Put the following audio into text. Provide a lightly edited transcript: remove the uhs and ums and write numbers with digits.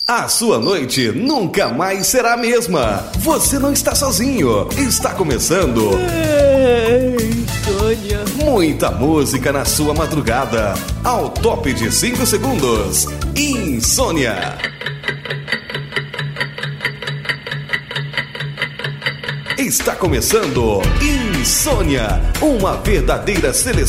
A sua noite nunca mais será a mesma. Você não está sozinho. Está começando. Insônia. Muita música na sua madrugada. Ao top de 5 segundos. Insônia. Está começando Insônia. Uma verdadeira seleção